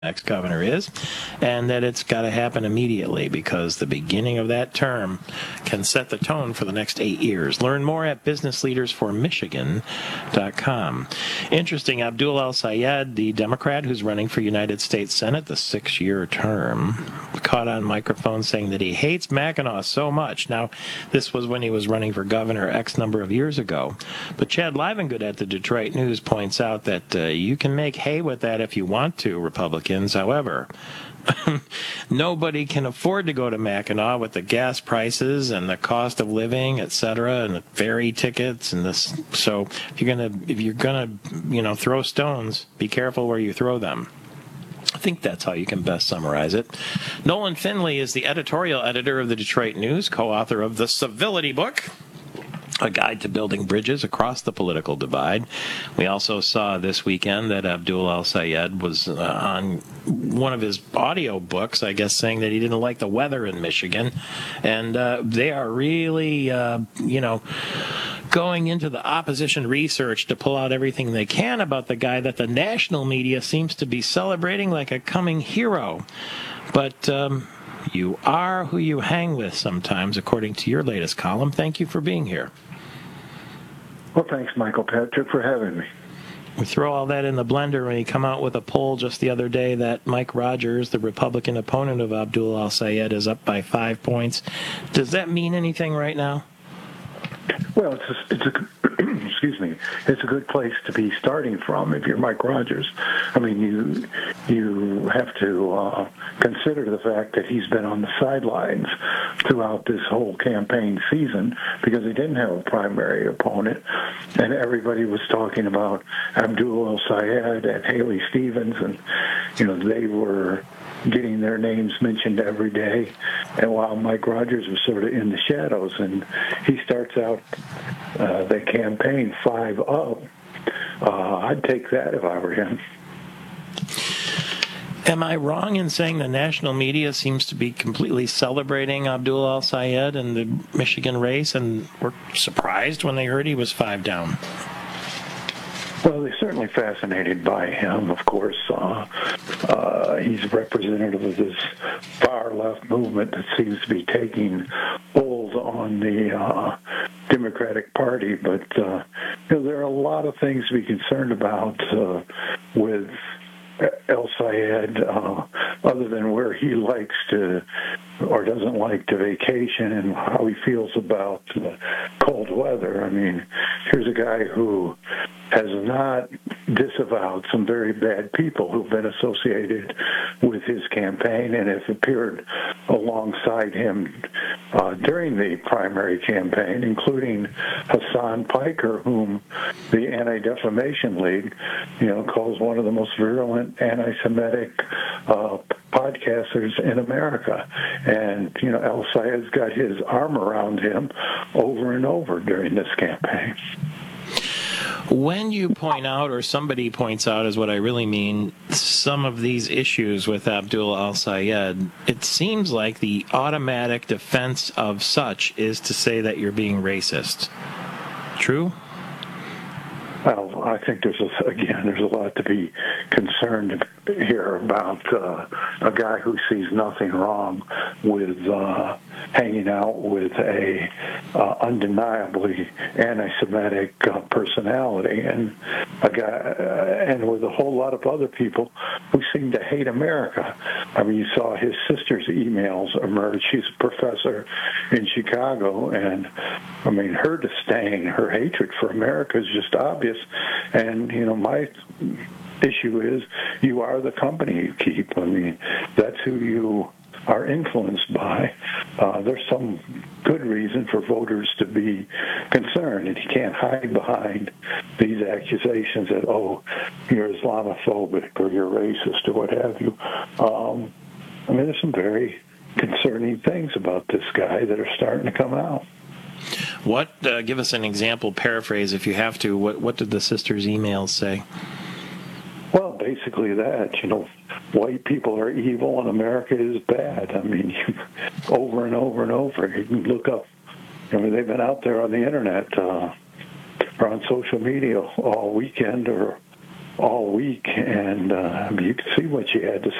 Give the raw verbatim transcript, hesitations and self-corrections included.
next governor is, and that it's got to happen immediately because the beginning of that term can set the tone for the next eight years. Learn more at business leaders for michigan dot com. Interesting, Abdul El-Sayed, the Democrat who's running for United States Senate, the six-year term, caught on microphone saying that he hates Mackinac so much. Now, this was when he was running for governor X number of years ago. But Chad Livengood at the Detroit News points out that uh, you can make hay with that if you want to, Republicans. However, nobody can afford to go to Mackinac with the gas prices and the cost of living, et cetera, and the ferry tickets and this. So if you're gonna if you're gonna you know throw stones, be careful where you throw them. I think that's how you can best summarize it. Nolan Finley is the editorial editor of the Detroit News, co-author of the Civility book, A Guide to Building Bridges Across the Political Divide. We also saw this weekend that Abdul El-Sayed was uh, on one of his audio books, I guess, saying that he didn't like the weather in Michigan. And uh, they are really, uh, you know, going into the opposition research to pull out everything they can about the guy that the national media seems to be celebrating like a coming hero. But um, you are who you hang with sometimes, according to your latest column. Thank you for being here. Well, thanks, Michael Patrick, for having me. We throw all that in the blender when you come out with a poll just the other day that Mike Rogers, the Republican opponent of Abdul El-Sayed, is up by five points. Does that mean anything right now? Well, it's a, it's a excuse me, it's a good place to be starting from if you're Mike Rogers. I mean, you you have to uh, consider the fact that he's been on the sidelines throughout this whole campaign season because he didn't have a primary opponent, and everybody was talking about Abdul El-Sayed and Haley Stevens, and you know they were getting their names mentioned every day, and while Mike Rogers was sort of in the shadows, and he starts out uh, the campaign five up, uh, I'd take that if I were him. Am I wrong in saying the national media seems to be completely celebrating Abdul El-Sayed and the Michigan race, and were surprised when they heard he was five down? Well, they're certainly fascinated by him, of course. Uh, uh, he's representative of this far-left movement that seems to be taking hold on the uh, Democratic Party. But uh, you know, there are a lot of things to be concerned about uh, with El-Sayed, uh, other than where he likes to or doesn't like to vacation and how he feels about uh, cold weather. I mean, here's a guy who has not disavowed some very bad people who've been associated with his campaign and have appeared alongside him uh, during the primary campaign, including Hassan Piker, whom the Anti-Defamation League, you know, calls one of the most virulent anti-Semitic uh, podcasters in America. And, you know, El-Sayed's got his arm around him over and over during this campaign. When you point out, or somebody points out is what I really mean, some of these issues with Abdul El-Sayed, it seems like the automatic defense of such is to say that you're being racist. True? Well, I think there's, a, again, there's a lot to be concerned here about uh, a guy who sees nothing wrong with uh, hanging out with a uh, undeniably anti-Semitic uh, personality, and a guy, uh, and with a whole lot of other people who seem to hate America. I mean, you saw his sister's emails emerge. She's a professor in Chicago, and I mean, her disdain, her hatred for America is just obvious. And, you know, my issue is you are the company you keep. I mean, that's who you are influenced by. Uh, there's some good reason for voters to be concerned, and you can't hide behind these accusations that, oh, you're Islamophobic or you're racist or what have you. Um, I mean, there's some very concerning things about this guy that are starting to come out. What, uh, give us an example, paraphrase if you have to, what, what did the sisters' emails say? Well, basically that, you know, white people are evil and America is bad. I mean, you, over and over and over, you can look up, I mean, they've been out there on the internet uh, or on social media all weekend or all week, and uh, you could see what she had to